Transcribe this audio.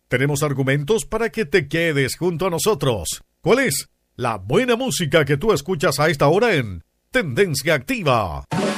tenemos argumentos para que te quedes junto a nosotros. ¿Cuál es? La buena música que tú escuchas a esta hora en Tendencia Activa.